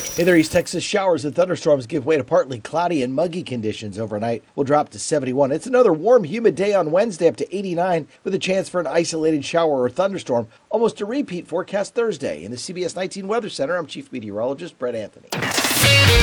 In there, East Texas, showers and thunderstorms give way to partly cloudy and muggy conditions overnight. We'll drop to 71. It's another warm, humid day on Wednesday up to 89 with a chance for an isolated shower or thunderstorm. Almost a repeat forecast Thursday. In the CBS 19 Weather Center, I'm Chief Meteorologist Brett Anthony.